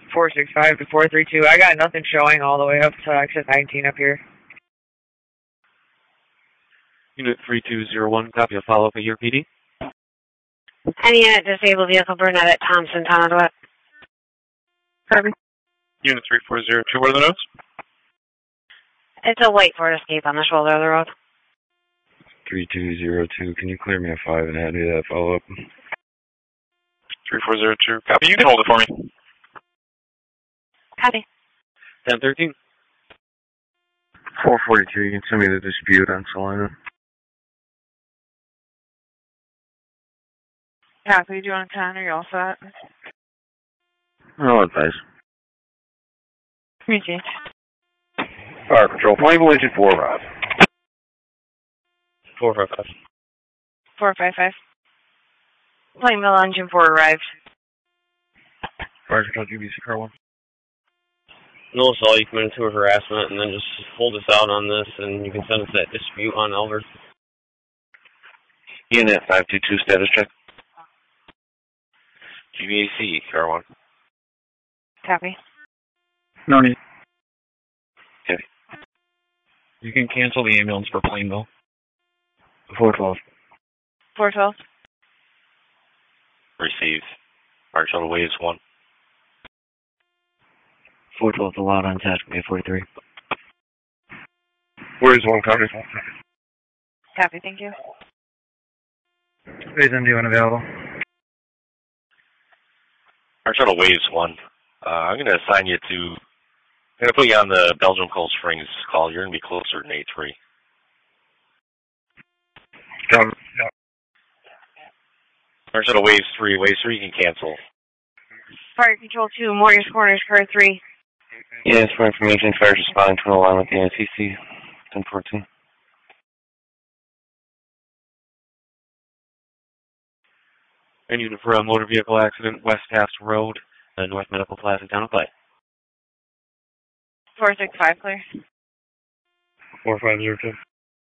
465 to 432. I got nothing showing all the way up to exit 19 up here. Unit 3201, copy a follow-up at your PD. Any unit disabled vehicle Burnett at Thompson, Tonawanda. Kirby. Unit 3402, what are the notes? It's a white Ford Escape on the shoulder of the road. 3202, can you clear me a 5 and add me that follow-up? 3402, copy. You can hold it for me. Copy. 1013. 442, you can send me the dispute on Salina. Copy. Do you want to 10 or you all set? No advice. Communicate. Fire Patrol, Plainville Engine 4 arrived. 455. 455. Plainville Engine 4 arrived. Fire Patrol, GBC Car 1. No assault, you come into a harassment and then just hold us out on this and you can send us that dispute on Elver. Unit 522, status check. GBAC, Car 1. Copy. No need. Okay. You can cancel the ambulance for Plainville. 412. 412. Received. Fire Shuttle Waves 1. 412 allowed on task, May 43. Waves 1, copy. Copy, thank you. Waves MD unavailable. Fire Shuttle Waves 1. I'm going to assign you to... I'm going to put you on the Belgium Cold Springs call. You're going to be closer than A3. Got it. Fire Shuttle Waves 3. Waves 3, you can cancel. Fire Control 2, Morris Corners, Car 3. Yes, for information, fire responding to an alarm with the NCC 1014. And unit for a motor vehicle accident, West Taft Road, North Medical Plaza, Town of Clay. 465, clear. 4502.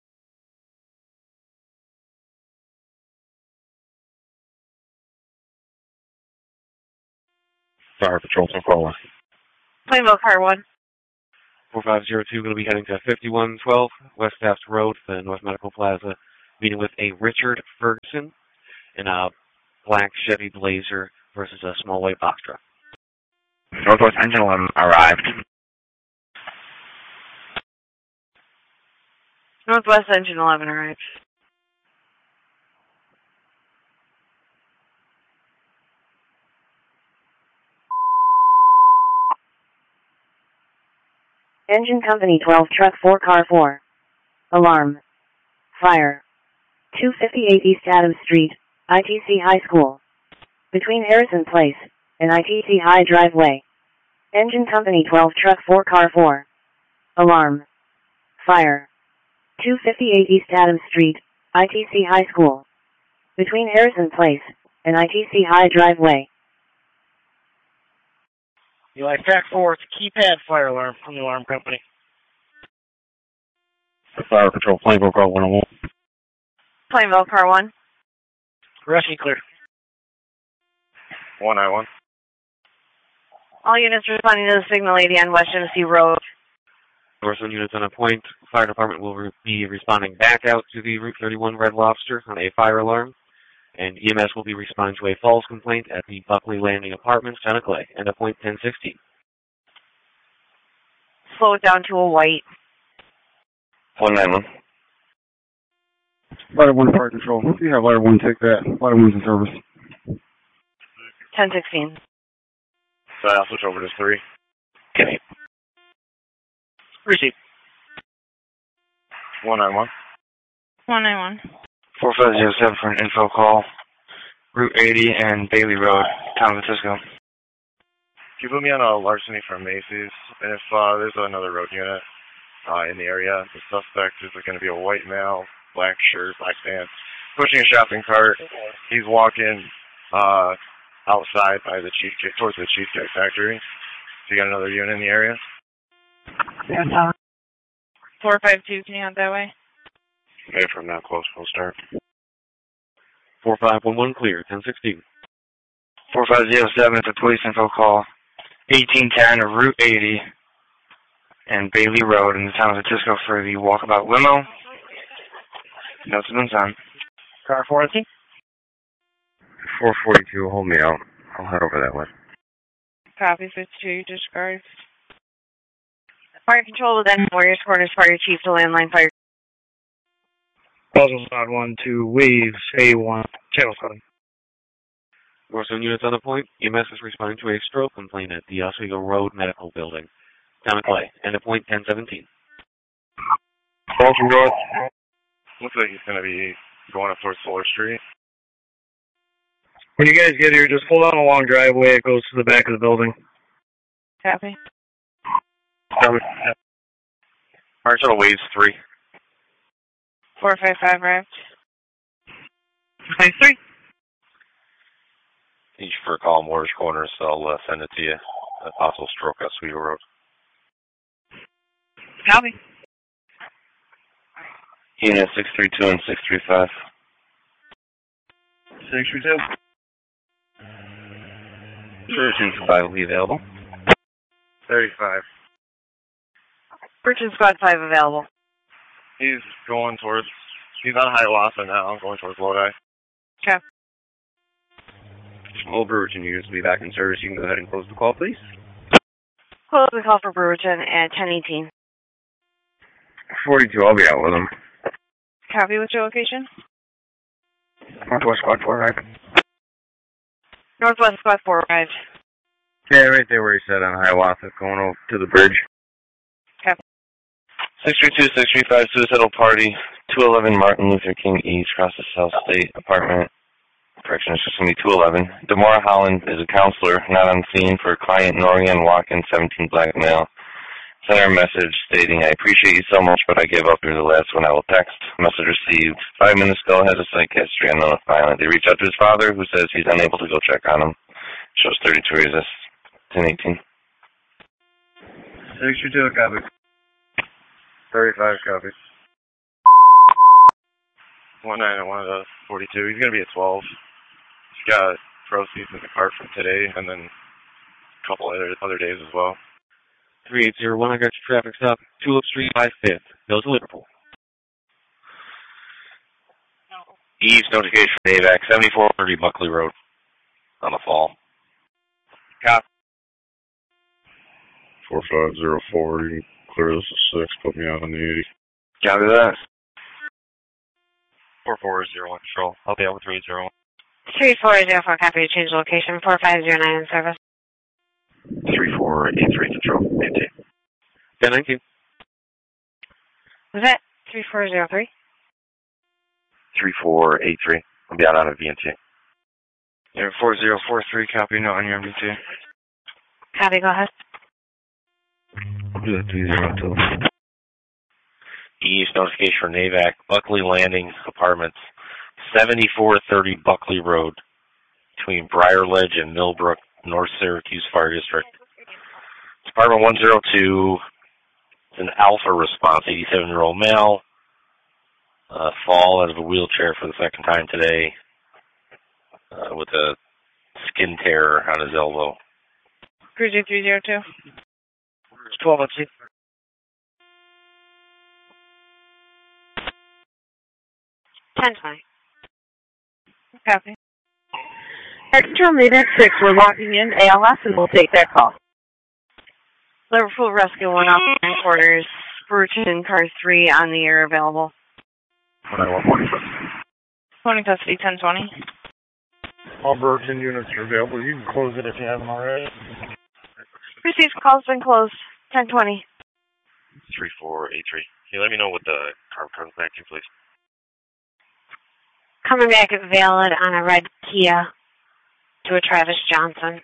Fire Patrol 1041. Plainville Car 1. 4502 going to be heading to 5112 West Taft Road, the North Medical Plaza, meeting with a Richard Ferguson in a black Chevy Blazer versus a small white box truck. Northwest Engine 11 arrived. Northwest Engine 11 arrived. Engine Company 12, Truck 4, Car 4. Alarm. Fire. 258 East Adams Street, ITC High School. Between Harrison Place and ITC High Driveway. Engine Company 12, Truck 4, Car 4. Alarm. Fire. 258 East Adams Street, ITC High School. Between Harrison Place and ITC High Driveway. Eli Track 4, it's a keypad fire alarm from the alarm company. Fire Patrol, Plainville Car 101. Plainville Car 1. Rushy clear. 191. All units responding to the signal lady on West Genesee Road. Northland units on a point. Fire department will be responding back out to the Route 31 Red Lobster on a fire alarm. And EMS will be responding to a false complaint at the Buckley Landing Apartments, Town of Clay, end of point 1016. Slow it down to a white. 191. Ladder 1 fire control. If you have Ladder 1, take that. Ladder 1's in service. 1016. So I'll switch over to 3. Okay. Receive. 191. 191. 4507 for an info call. Route 80 and Bailey Road, San Francisco. Can you put me on a larceny from Macy's? And if there's another road unit in the area, the suspect is going to be a white male, black shirt, black pants, pushing a shopping cart. He's walking outside by the cheesecake, towards the Cheesecake Factory. So you got another unit in the area? Yeah, 452, can you hunt that way? Okay, from now close, full start. 4511 clear, 1016. 4507, it's a police info call. 1810 of Route 80 and Bailey Road in the town of Atisco for the walkabout limo. Notes have been signed. Car 418. 442, hold me out. I'll head over that way. Copy 52, disregard. Fire control will then Warriors Corners Fire Chief to landline fire. Belgium Squad 1 to Waves A1, Channel 7. Northzone units on the point. EMS is responding to a stroke complaint at the Oswego Road Medical Building. Down at Clay. End of point 1017. Belgium North. Looks like he's going to be going up towards Fuller Street. When you guys get here, just pull down a long driveway. It goes to the back of the building. Copy. Marshall Waves 3. 455 arrived. 53. Each for a call Moorish Corners, so I'll send it to you. A possible stroke at Oswego Road. Copy. Unit 632 and 635. 632. Surgeon Supply will be available. 35. Virgin Squad 5 available. He's going towards, he's on Hiawatha now, going towards Lodi. Okay. All Brewerton units will be back in service. You can go ahead and close the call, please. Close the call for Brewerton at 1018. 42, I'll be out with them. Copy, what's your location? Northwest Squad 4, right? Northwest Squad 4 arrived. Yeah, right there where he said on Hiawatha, going over to the bridge. Okay. 632, 635, suicidal party, 211 Martin Luther King East, across the South State apartment. Correction, it's just going to be 211. Demora Holland is a counselor, not on scene for client Norian Watkins, 17 black male. Sent her a message stating, I appreciate you so much, but I gave up. You're the last one I will text. Message received 5 minutes ago, has a psych history, unknown of violent. They reach out to his father, who says he's unable to go check on him. Shows 32 resist. 1018. 62, copy. 35, copy. 19 at 1 to 42. He's going to be at 12. He's got proceeds in the cart from today, and then a couple other days as well. 3801, I got your traffic stop. Tulip Street by 5th. Bill to Liverpool. Eve's notification from AVAC, 7430 Buckley Road on the fall. Copy. 4504, you can clear this at 6, put me out on the 80. Copy that. 4401 Control. I'll be out with 301. 3404, copy to change location. 4509 in service. 3483 Control, maintain. 1019. Was that 3403? 3483. I'll be out on a VNT. Yeah, 4043, copy, no on your MBT. Copy, go ahead. I'll do that 302. Eve's notification for NAVAC, Buckley Landing Apartments, 7430 Buckley Road, between Briarledge and Millbrook, North Syracuse Fire District. Department 102, it's an alpha response, 87-year-old male, fall out of a wheelchair for the second time today, with a skin tear on his elbow. Cruiser 302. 12 at 6. 1020. Copy. Air Control Maybank 6, we're locking in ALS and we'll take that call. Liverpool Rescue 1 off quarters. Brewerton Car 3 on the air available. Morning custody 1020. All Brewerton units are available. You can close it if you haven't already. Received call's been closed. 1020. 3483. Can you let me know what the car comes back to, please? Coming back at valid on a red Kia to a Travis Johnson.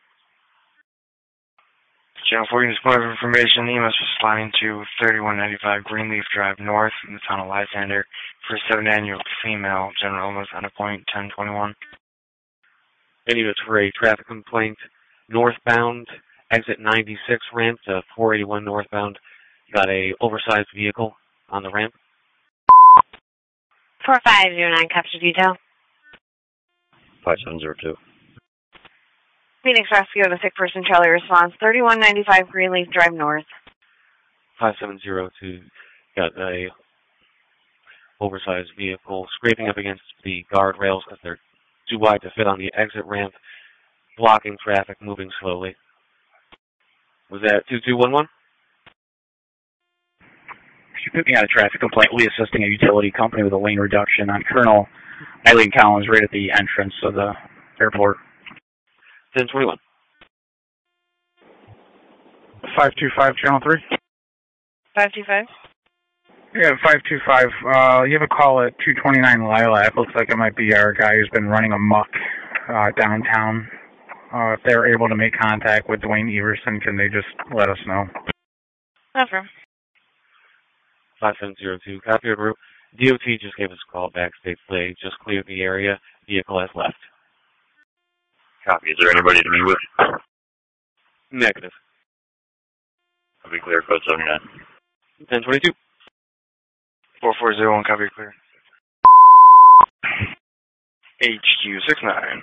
Channel 4 units, point of information. EMS responding to 3195 Greenleaf Drive North in the town of Lysander for a 7-annual female general illness on a point 1021. Any units for a traffic complaint northbound, exit 96 ramp to 481 northbound. Got a oversized vehicle on the ramp. 4509 capture detail. 5702. Phoenix Rescue of a sick person, Charlie response, 3195 Greenleaf Drive North. 5702 got a oversized vehicle scraping up against the guardrails because they're too wide to fit on the exit ramp, blocking traffic, moving slowly. Was that 2211? She put me on a traffic complaint. We assisting a utility company with a lane reduction on Colonel Eileen Collins right at the entrance of the airport. 1021. 525, Channel 3. 525. Yeah, 525. You have a call at 229 Lilac. Looks like it might be our guy who's been running amok downtown. If they're able to make contact with Dwayne Everson, can they just let us know? No problem. 5702, copy of route. DOT just gave us a call back. States they just cleared the area. Vehicle has left. Copy. Is there anybody to meet with? Negative. Copy clear, code 79. 1022. 4401, copy clear. HQ69.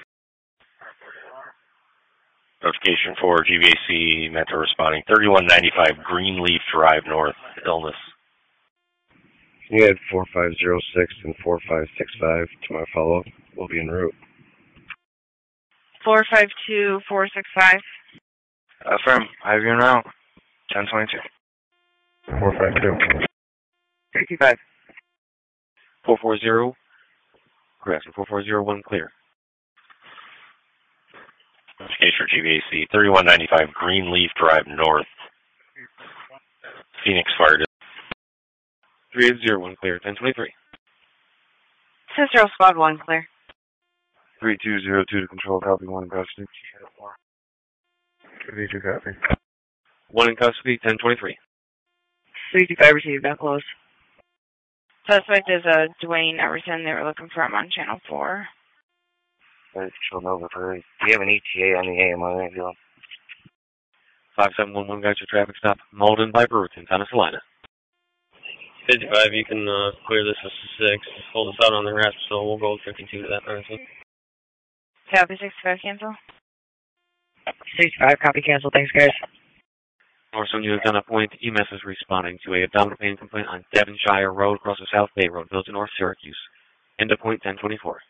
Notification for GVAC Metro responding 3195 Greenleaf Drive North, illness. You had 4506 and 4565 to my follow-up. We'll be en route. 452 465. Affirm. I have you now. 1022. 452. 65. 440. Correction. 4401 clear. Notification for GVAC 3195 Greenleaf Drive North, Phoenix Fire. 3801 clear. 1023. Cicero Squad 1 clear. 3202 to control, copy 1 in custody. 52 copy. 1 in custody, 1023. 65 received, now close. Suspect is Dwayne Everson. They were looking for him on Channel 4. Control Nova Prairie. Do you have an ETA on the AMI ambulance? 5711 got your traffic stop. Malden by Brewerton, Salina. 55, you can clear this as 6. Hold us out on the rest, so we'll go 52 to that person. Copy 65, cancel. 65, copy, cancel. Thanks, guys. Northern units on a point. EMS is responding to a abdominal pain complaint on Devonshire Road across the South Bay Road, built to North Syracuse. End of point 1024.